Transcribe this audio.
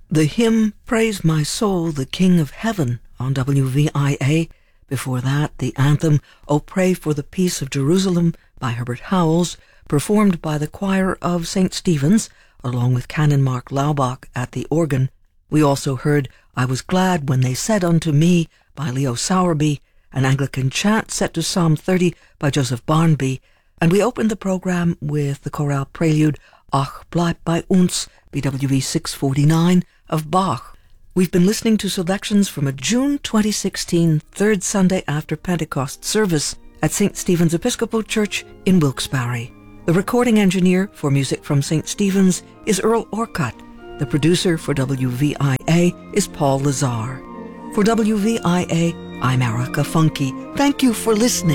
The hymn Praise My Soul, the King of Heaven on WVIA. Before that, the anthem Oh Pray for the Peace of Jerusalem by Herbert Howells, performed by the choir of St. Stephen's, along with Canon Mark Laubach at the organ. We also heard I Was Glad When They Said Unto Me by Leo Sowerby, an Anglican chant set to Psalm 30 by Joseph Barnby, and we opened the programme with the chorale prelude Ach bleib bei uns, BWV 649 of Bach. We've been listening to selections from a June 2016 third Sunday after Pentecost service at St. Stephen's Episcopal Church in Wilkes-Barre. The recording engineer for music from St. Stephen's is Earl Orcutt. The producer for WVIA is Paul Lazar. For WVIA, I'm Erica Funke. Thank you for listening.